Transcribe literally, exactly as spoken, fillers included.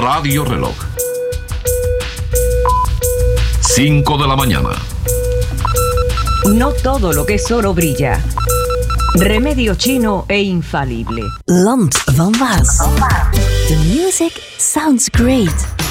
Radio Reloj. cinco de la mañana. No todo lo que es oro brilla. Remedio chino e infalible. Land van Waas. The music sounds great.